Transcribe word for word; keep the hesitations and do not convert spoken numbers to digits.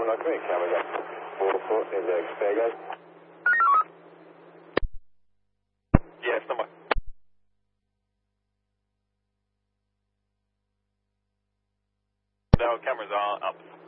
One knock me, camera got four four, is that spare guys? Yeah, stand by. No, cameras are up.